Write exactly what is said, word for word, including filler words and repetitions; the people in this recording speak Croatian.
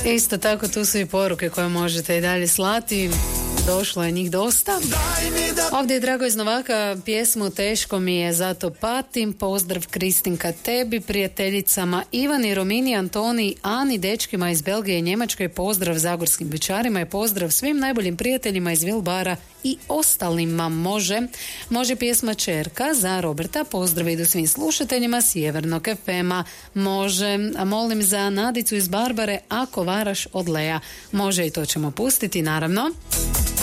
Isto tako tu su i poruke koje možete i dalje slati. Došlo je njih dosta. Ovdje je Drago iz Novaka, pjesmu Teško mi je, zato patim. Pozdrav Kristinka tebi, prijateljicama Ivani, Romini, Antoni, Ani, dečkima iz Belgije i Njemačke. Pozdrav zagorskim bičarima i pozdrav svim najboljim prijateljima iz Vilbara i ostalima. Može, može pjesma Čerka za Roberta. Pozdrav idu svim slušateljima Sjevernog ef ema. Može, a molim za Nadicu iz Barbare, Ako varaš od Leja. Može i to ćemo pustiti, naravno.